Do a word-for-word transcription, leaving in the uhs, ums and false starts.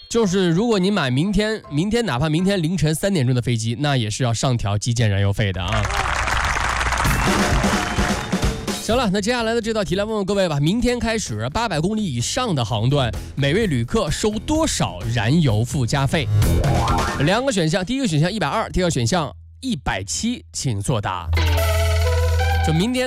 就是如果你买明天，明天哪怕明天凌晨三点钟的飞机，那也是要上调机建燃油费的啊。行了，那接下来的这道题来问问各位吧。明天开始，八百公里以上的航段，每位旅客收多少燃油附加费？两个选项，第一个选项一百二，第二个选项一百七，请作答。就明天。